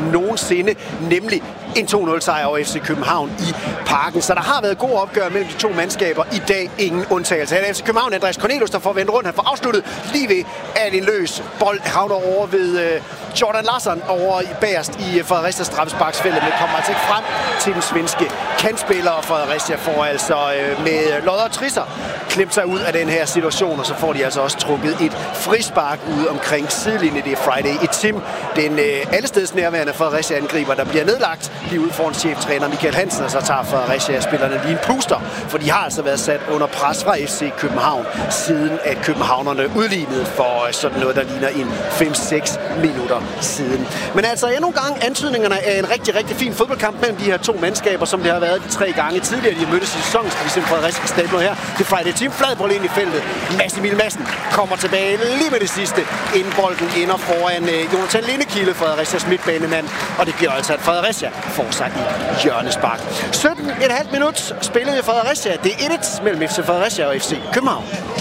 nogensinde, nemlig en 2-0 sejr over FC København i Parken. Så der har været gode opgør mellem de to mandskaber. I dag ingen undtagelse. Her er FC København, Andreas Cornelius, der får vendt rundt. Han får afsluttet lige ved, at en løs bold havner over ved Jordan Larsson over bagerst i Fredericia straffesparksfeltet, men kommer altså ikke frem til den svenske kantspiller, og Fredericia får altså med lodder og trisser klemt sig ud af den her situation, og så får de altså også trukket et frispark ud omkring sidelinjen. Det er Friday Etim, den allesteds nærværende Fredericia-angriber, der bliver nedlagt lige ud foran cheftræner Michael Hansen, og så tager Fredericia-spillerne lige en puster, for de har altså været sat under pres fra FC København, siden at københavnerne udlignede for sådan noget, der ligner en 5-6 minutter siden. Men altså endnu en gang antydningerne af en rigtig, rigtig fin fodboldkamp mellem de her to mandskaber, som det har været de 3 gange tidligere, de har mødtes i sæsonen, skal vi se Fredericia stadion her. Det er Friday Team, fladbold ind i feltet. Mads Emil Madsen kommer tilbage lige med det sidste, inden bolden ender foran Jonathan Lindekilde, Fredericias midtbanemand, og det gør altså, at Fredericia får sig et hjørnespark. 17,5 minut spillet i Fredericia. Det er 1-1 mellem FC Fredericia og FC København.